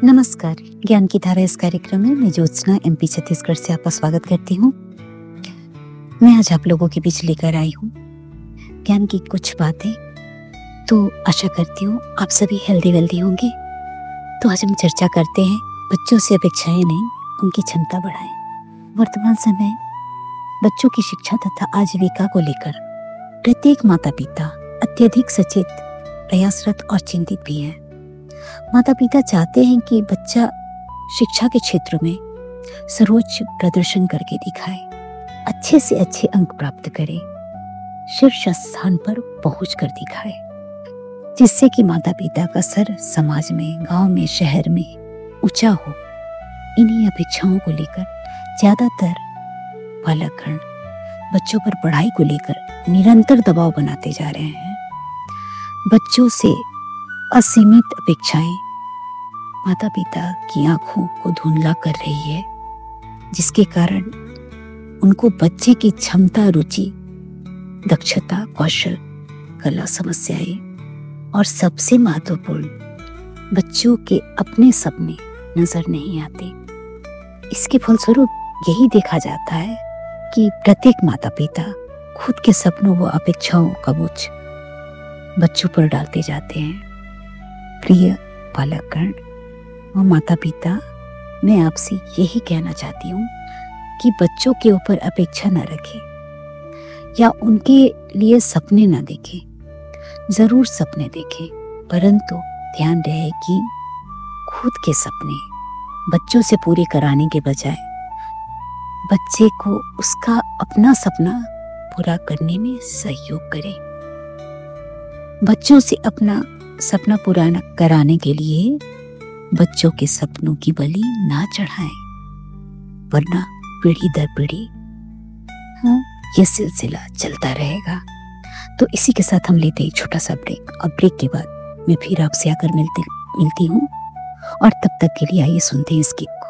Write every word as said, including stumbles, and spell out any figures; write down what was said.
नमस्कार। ज्ञान की धारा इस कार्यक्रम में मैं ज्योत्सना एमपी छत्तीसगढ़ से आपका स्वागत करती हूँ। मैं आज आप लोगों के बीच लेकर आई हूँ ज्ञान की कुछ बातें। तो आशा करती हूँ आप सभी हेल्दी वेल्दी होंगे। तो आज हम चर्चा करते हैं बच्चों से अपेक्षाएं नहीं, उनकी क्षमता बढ़ाएं। वर्तमान समय बच्चों की शिक्षा तथा आजीविका को लेकर प्रत्येक माता पिता अत्यधिक सचेत, प्रयासरत और चिंतित भी है। माता पिता चाहते हैं कि बच्चा शिक्षा के क्षेत्र में सर्वोच्च प्रदर्शन करके दिखाए, अच्छे से अच्छे अंक प्राप्त करे, शीर्ष स्थान पर पहुंच कर दिखाए, जिससे कि माता पिता का सर समाज में, गांव में, शहर में ऊंचा हो। इन्हीं अपेक्षाओं को लेकर ज्यादातर पालकगण बच्चों पर पढ़ाई को लेकर निरंतर दबाव बनाते जा रहे हैं। बच्चों से असीमित अपेक्षाएं माता पिता की आंखों को धुंधला कर रही है, जिसके कारण उनको बच्चे की क्षमता, रुचि, दक्षता, कौशल, कला, समस्याएं और सबसे महत्वपूर्ण बच्चों के अपने सपने नजर नहीं आते। इसके फलस्वरूप यही देखा जाता है कि प्रत्येक माता पिता खुद के सपनों व अपेक्षाओं का बोझ बच्चों पर डालते जाते हैं। प्रिय पालकगण व माता पिता, मैं आपसे यही कहना चाहती हूँ कि बच्चों के ऊपर अपेक्षा न रखें या उनके लिए सपने न देखें। जरूर सपने देखें, परंतु ध्यान रहे कि खुद के सपने बच्चों से पूरे कराने के बजाय बच्चे को उसका अपना सपना पूरा करने में सहयोग करें। बच्चों से अपना सपना पूरा कराने के लिए बच्चों के सपनों की बलि ना चढ़ाएं, वरना पीढ़ी दर पीढ़ी हाँ ये सिलसिला चलता रहेगा। तो इसी के साथ हम लेते हैं छोटा सा ब्रेक, और ब्रेक के बाद मैं फिर आपसे आकर मिलती मिलती हूँ और तब तक के लिए आइए सुनते हैं इसकी